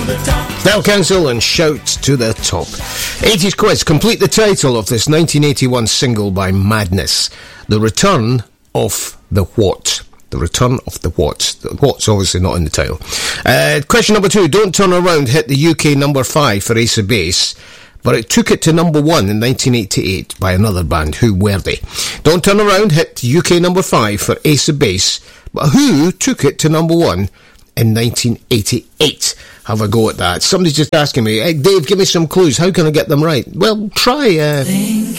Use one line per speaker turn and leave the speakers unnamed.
Now Council and Shout to the Top. 80s quiz. Complete the title of this 1981 single by Madness. The Return of the What? The Return of the What? The What's obviously not in the title. Question number 2. Don't Turn Around hit the UK number 5 for Ace of Base, but it took it to number 1 in 1988 by another band. Who were they? Don't Turn Around hit UK number 5 for Ace of Base, but who took it to number 1 in 1988? Have a go at that. Somebody's just asking me, hey, Dave, give me some clues. How can I get them right? Well, try...